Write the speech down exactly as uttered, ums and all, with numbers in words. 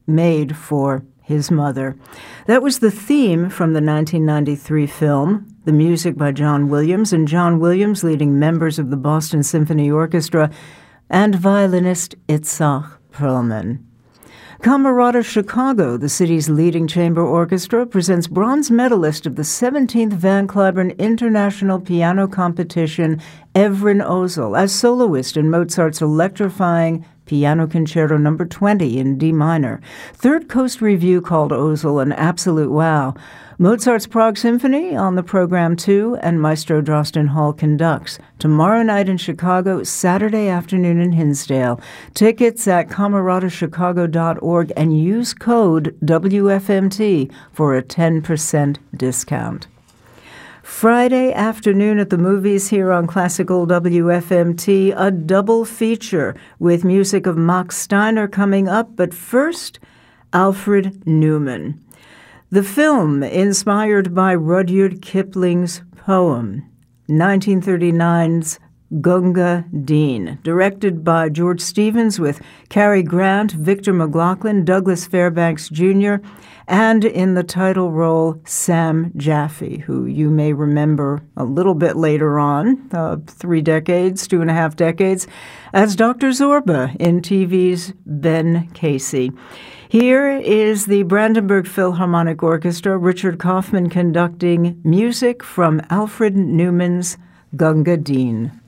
made for his mother. That was the theme from the nineteen ninety-three film, the music by John Williams, and John Williams leading members of the Boston Symphony Orchestra and violinist Itzhak Perlman. Camerata Chicago, the city's leading chamber orchestra, presents bronze medalist of the seventeenth Van Cliburn International Piano Competition, Evren Ozel, as soloist in Mozart's electrifying Piano Concerto number twenty in D minor. Third Coast Review called Ozel an absolute wow. Mozart's Prague Symphony on the program too, and Maestro Drosten Hall conducts. Tomorrow night in Chicago, Saturday afternoon in Hinsdale. Tickets at camerata chicago dot org and use code W F M T for a ten percent discount. Friday afternoon at the movies here on Classical W F M T, a double feature with music of Max Steiner coming up, but first, Alfred Newman. The film, inspired by Rudyard Kipling's poem, nineteen thirty-nine's Gunga Din, directed by George Stevens with Cary Grant, Victor McLaughlin, Douglas Fairbanks Junior, and in the title role, Sam Jaffe, who you may remember a little bit later on, uh, three decades, two and a half decades, as Doctor Zorba in T V's Ben Casey. Here is the Brandenburg Philharmonic Orchestra, Richard Kaufman conducting music from Alfred Newman's Gunga Din.